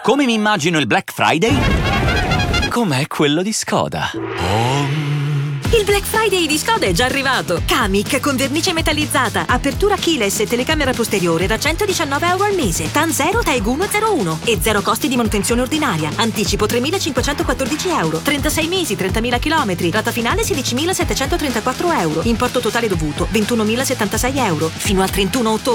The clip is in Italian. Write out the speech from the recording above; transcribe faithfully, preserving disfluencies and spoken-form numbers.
Come mi immagino il Black Friday? Com'è quello di Skoda. Il Black Friday di Skoda è già arrivato. Kamiq con vernice metallizzata, apertura keyless e telecamera posteriore da centodiciannove euro al mese. TAN zero TAEG uno zero uno e zero costi di manutenzione ordinaria. Anticipo tremilacinquecentoquattordici euro. trentasei mesi, trentamila chilometri. Rata finale sedicimilasettecentotrentaquattro euro. Importo totale dovuto ventunomilasettantasei euro. Fino al trentuno ottobre